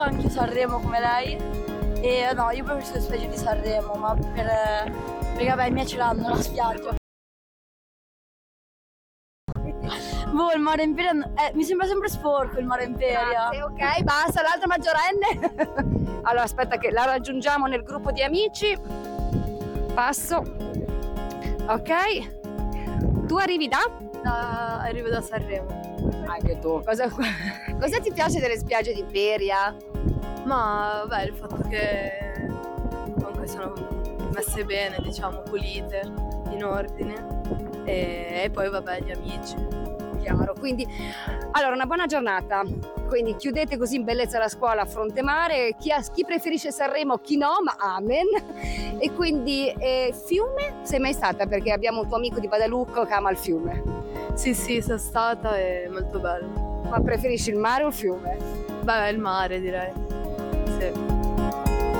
Anche Sanremo come lei. E no, io preferisco le spiagge di Sanremo, ma perché vabbè, i miei ce l'hanno la spiaggia. Boh, il mare Imperia mi sembra sempre sporco il mare Imperia. Grazie, ok, basta, l'altra maggiorenne. Allora aspetta che la raggiungiamo nel gruppo di amici. Passo. Ok. Tu arrivi da? Arrivo da Sanremo. Anche tu. Cosa ti piace delle spiagge di Imperia? Ma vabbè, il fatto che comunque sono messe bene, diciamo, pulite, in ordine. E poi vabbè, gli amici. Chiaro, quindi allora una buona giornata, quindi chiudete così in bellezza la scuola a fronte mare, chi preferisce Sanremo, chi no, ma amen. E quindi fiume, sei mai stata? Perché abbiamo un tuo amico di Badalucco che ama il fiume. Sì, sono stata, è molto bello. Ma preferisci il mare o il fiume? Beh, il mare direi, sì.